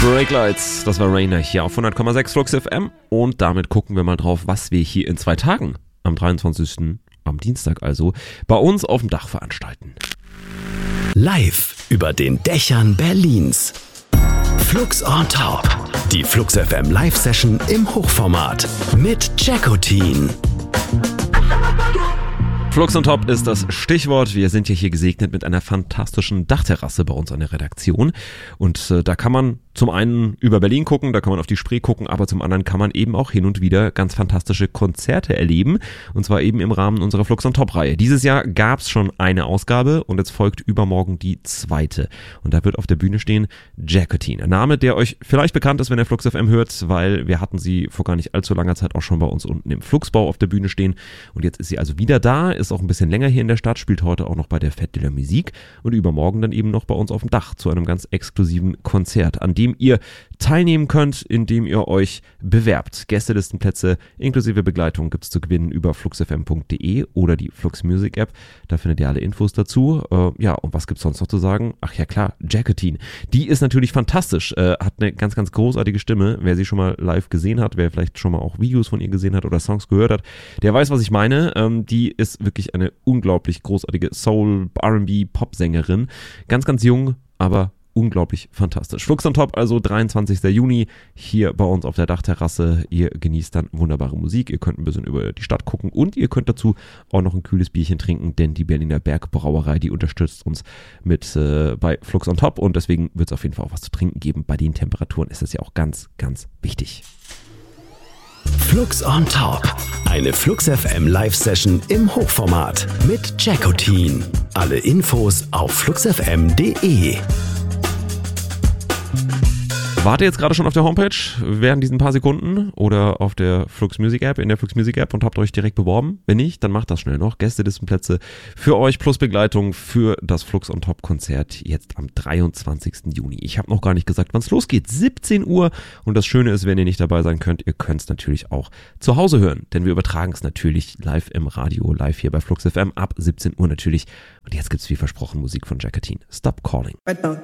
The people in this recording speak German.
Breaklights, das war Rainer hier auf 100,6 Flux FM und damit gucken wir mal drauf, was wir hier in 2 Tagen, am 23., am Dienstag also, bei uns auf dem Dach veranstalten. Live über den Dächern Berlins. Flux on Top. Die Flux FM Live-Session im Hochformat mit Jackotin. Flux on Top ist das Stichwort. Wir sind ja hier gesegnet mit einer fantastischen Dachterrasse bei uns an der Redaktion. Und da kann man zum einen über Berlin gucken, da kann man auf die Spree gucken, aber zum anderen kann man eben auch hin und wieder ganz fantastische Konzerte erleben. Und zwar eben im Rahmen unserer Flux on Top-Reihe. Dieses Jahr gab es schon eine Ausgabe und jetzt folgt übermorgen die zweite. Und da wird auf der Bühne stehen Jackotin. Ein Name, der euch vielleicht bekannt ist, wenn ihr Flux FM hört, weil wir hatten sie vor gar nicht allzu langer Zeit auch schon bei uns unten im Fluxbau auf der Bühne stehen. Und jetzt ist sie also wieder da, ist auch ein bisschen länger hier in der Stadt, spielt heute auch noch bei der Fête de la Musique und übermorgen dann eben noch bei uns auf dem Dach zu einem ganz exklusiven Konzert, an dem ihr teilnehmen könnt, indem ihr euch bewerbt. Gästelistenplätze inklusive Begleitung gibt es zu gewinnen über fluxfm.de oder die Flux Music App. Da findet ihr alle Infos dazu. Ja, und was gibt's sonst noch zu sagen? Ach ja klar, Jackotin. Die ist natürlich fantastisch, hat eine ganz, ganz großartige Stimme. Wer sie schon mal live gesehen hat, wer vielleicht schon mal auch Videos von ihr gesehen hat oder Songs gehört hat, der weiß, was ich meine. Die ist wirklich eine unglaublich großartige Soul, R&B, Popsängerin. Ganz, ganz jung, aber unglaublich fantastisch. Flux on Top, also 23. Juni, hier bei uns auf der Dachterrasse. Ihr genießt dann wunderbare Musik, ihr könnt ein bisschen über die Stadt gucken und ihr könnt dazu auch noch ein kühles Bierchen trinken, denn die Berliner Bergbrauerei, die unterstützt uns mit bei Flux on Top und deswegen wird es auf jeden Fall auch was zu trinken geben. Bei den Temperaturen ist das ja auch ganz, ganz wichtig. Flux on Top. Eine Flux FM Live-Session im Hochformat mit Jackotin. Alle Infos auf fluxfm.de. Wart ihr jetzt gerade schon auf der Homepage während diesen paar Sekunden oder auf der Flux Music App, in der Flux Music App und habt euch direkt beworben? Wenn nicht, dann macht das schnell noch. Gästelistenplätze für euch plus Begleitung für das Flux on Top Konzert jetzt am 23. Juni. Ich habe noch gar nicht gesagt, wann es losgeht. 17 Uhr. Und das Schöne ist, wenn ihr nicht dabei sein könnt, ihr könnt es natürlich auch zu Hause hören. Denn wir übertragen es natürlich live im Radio, live hier bei Flux FM ab 17 Uhr natürlich. Und jetzt gibt's wie versprochen Musik von Jackotin. Stop Calling.